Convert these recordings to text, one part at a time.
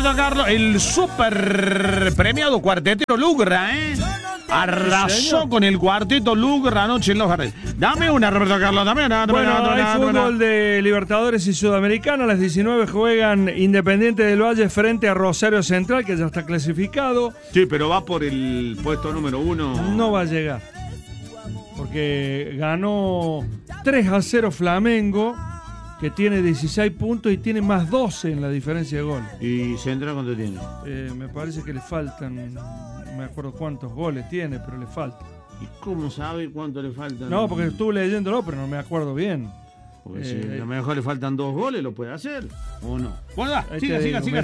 Roberto Carlos, el super premiado cuartetero Lugra, arrasó con el cuarteto Lugra anoche en Los Jardines. Dame una, Roberto Carlos, dame una. Bueno, hay fútbol de Libertadores y Sudamericana. A las 19 juegan Independiente del Valle frente a Rosario Central, que ya está clasificado. Sí, pero va por el puesto número 1. No va a llegar, porque ganó 3-0 Flamengo, que tiene 16 puntos y tiene más 12 en la diferencia de gol. ¿Y Central cuánto tiene? Me parece que le faltan, no me acuerdo cuántos goles tiene, pero le falta. ¿Y cómo sabe cuánto le faltan? No, porque estuve leyéndolo, pero no me acuerdo bien. Porque si a lo mejor le faltan 2 goles, ¿lo puede hacer? ¿O no? Bueno, siga.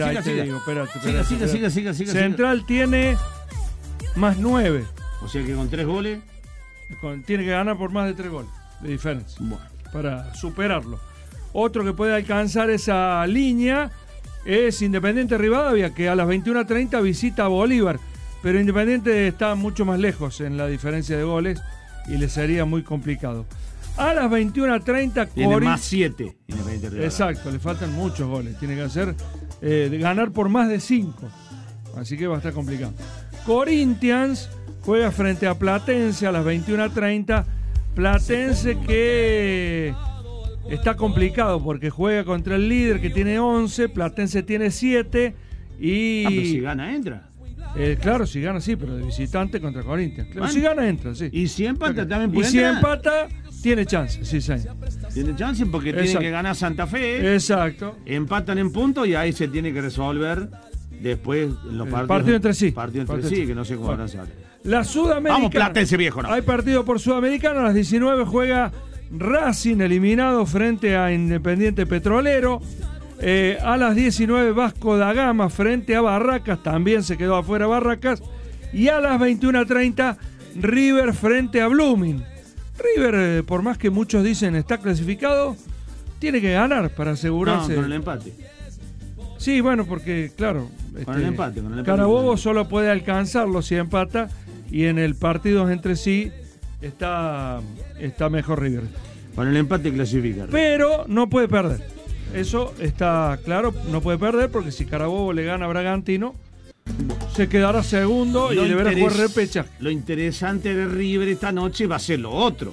Central tiene más 9. O sea que con 3 goles... Tiene que ganar por más de 3 goles de diferencia. Bueno. Para superarlo. Otro que puede alcanzar esa línea es Independiente Rivadavia, que a las 21:30 visita a Bolívar. Pero Independiente está mucho más lejos en la diferencia de goles y le sería muy complicado. A las 21:30 tiene más 7 Independiente Rivadavia. Exacto, le faltan muchos goles. Tiene que hacer ganar por más de 5. Así que va a estar complicado. Corinthians juega frente a Platense a las 21:30. Platense que está complicado porque juega contra el líder que tiene 11, Platense tiene 7 y... pero si gana, entra. Claro, si gana sí, pero de visitante contra Corinthians. Claro, si gana, entra, sí. Y si empata también puede entrar. Y si empata, tiene chance, sí, señor. Tiene chance porque tiene que ganar Santa Fe. Exacto. Empatan en puntos y ahí se tiene que resolver después los partidos. Partido entre sí. Partido entre sí, que no sé cómo van a salir. La Sudamericana. Vamos, Platense viejo, ¿no? Hay partido por Sudamericana. A las 19 juega Racing eliminado frente a Independiente Petrolero. A las 19 Vasco da Gama frente a Barracas. También se quedó afuera Barracas. Y a las 21:30 River frente a Blooming. River, por más que muchos dicen está clasificado, tiene que ganar para asegurarse. No, con el empate. Sí, bueno, porque claro, Con el empate. Carabobo solo puede alcanzarlo si empata, y en el partido entre sí está mejor River. Con el empate clasifica. Pero no puede perder. Eso está claro, no puede perder porque si Carabobo le gana a Bragantino, se quedará segundo y deberá jugar repechaje. Lo interesante de River esta noche va a ser lo otro.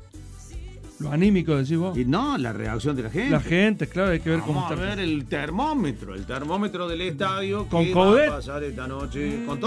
Lo anímico, decís vos. Y no, la reacción de la gente. La gente, claro, hay que ver cómo está. Vamos a ver el termómetro del estadio. Con ¿Qué Coudet. va a pasar esta noche? Con